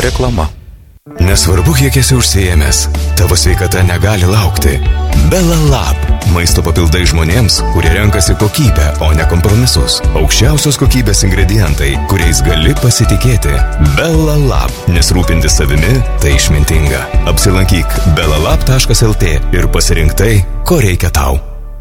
Reklama. Nesvarbu, kiek esi užsiėmęs, tavo sveikata negali laukti. Bella Lab. Maisto papildai žmonėms, kurie renkasi kokybę, o ne kompromisus. Aukščiausios kokybės ingredientai, kuriais gali pasitikėti. Bella Lab. Nes rūpintis savimi tai išmintinga. Apsilankyk bellalab.lt ir pasirink tai, ko reikia tau.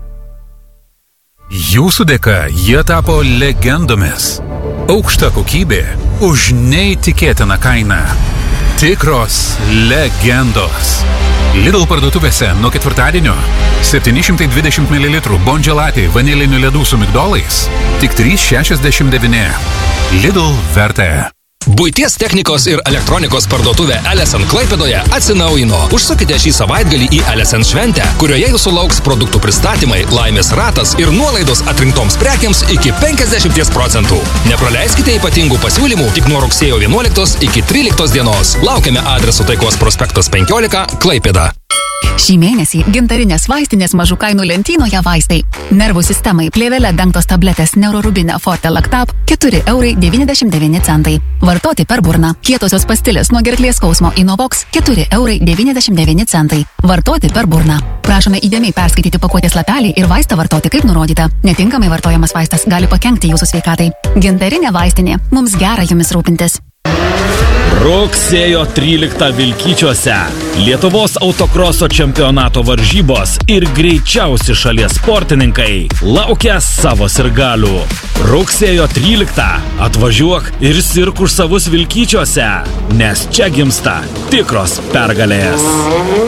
Jūsų dėka jie tapo legendomis. Aukšta kokybė už neįtikėtiną kainą. Tikros legendos. Lidl parduotuvėse nuo ketvirtadienio 720 ml Bongelati vanilinių ledų su migdolais tik 3,69. Lidl vertė. Buities technikos ir elektronikos parduotuvė Elesen Klaipėdoje atsinaujino. Užsukite šį savaitgalį į Elesen šventę, kurioje jūsų lauks produktų pristatymai, laimės ratas ir nuolaidos atrinktoms prekiams iki 50%. Nepraleiskite ypatingų pasiūlymų tik nuo rugsėjo 11 iki 13 dienos. Laukiame adresu Taikos prospektas 15 Klaipėda. Šį mėnesį gintarinės vaistinės mažų kainų lentynoje vaistai. Nervų sistemai plėvele dengtos tabletės Neurorubine Forte Lactab 4,99 €. Vartoti per burną. Kietosios pastilės nuo gerklės skausmo Inovox 4,99 €. Vartoti per burną. Prašome įdėmiai perskaityti pakuotės lapelį ir vaistą vartoti kaip nurodyta. Netinkamai vartojamas vaistas gali pakenkti jūsų sveikatai. Gintarinė vaistinė. Mums gera jumis rūpintis. Rugsėjo 13 Vilkyčiuose Lietuvos autokroso čempionato varžybos ir greičiausi šalies sportininkai laukia savo sirgalių. Rugsėjo 13 atvažiuok ir sirk už savus Vilkyčiuose, nes čia gimsta tikros pergalės.